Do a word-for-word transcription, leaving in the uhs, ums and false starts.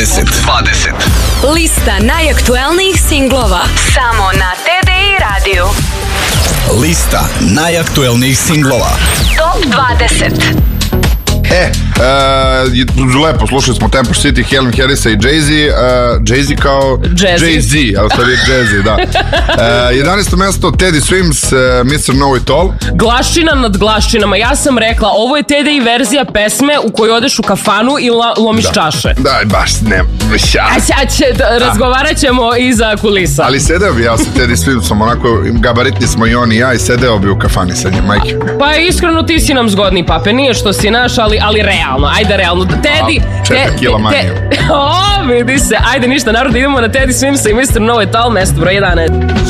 dvadeset. Lista najaktuelnijih singlova samo na T D I radiju. Lista najaktuelnijih singlova Top dvadeset. E, uh, lepo, slušali smo Tempo City, Helen Harrisa i Jay-Z. uh, Jay-Z kao Jazzy. Jay-Z, ali to je Jazzy, da. uh, jedanaesto mesto Teddy Swims, uh, mister Know It All. Glaščina nad glaščinama. Ja sam rekla, ovo je T D I verzija pesme u kojoj odeš u kafanu i la, lomiš Da. čaše. Da, baš ne. Ja. A sad će, razgovarat ćemo iza kulisa. Ali sedeo bi ja sa Teddy Swimsom, onako gabaritni smo i on i ja, i sedeo bi u kafani sa njim, majke. Pa iskreno ti si nam zgodni, pape. Nije što si naš, ali, ali realno. Ajde, realno. Teddy... A, četiri kila manje. O, vidi se. Ajde, ništa, narod, idemo na Teddy Swimsa i mister Know It All, mesto broj jedanaest.